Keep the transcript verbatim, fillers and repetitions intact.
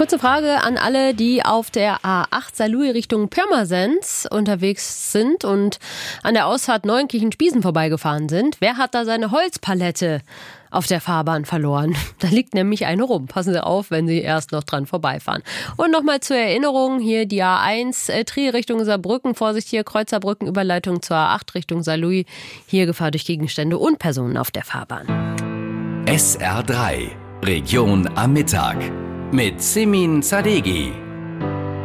Kurze Frage an alle, die auf der A acht Saarlouis Richtung Pirmasens unterwegs sind und an der Ausfahrt Neunkirchen-Spiesen vorbeigefahren sind. Wer hat da seine Holzpalette auf der Fahrbahn verloren? Da liegt nämlich eine rum. Passen Sie auf, wenn Sie erst noch dran vorbeifahren. Und nochmal zur Erinnerung, hier die A eins äh, Trier Richtung Saarbrücken. Vorsicht hier, Kreuzerbrücken, Überleitung zur A acht Richtung Saarlouis. Hier Gefahr durch Gegenstände und Personen auf der Fahrbahn. S R drei Region am Mittag mit Simin Zadegi.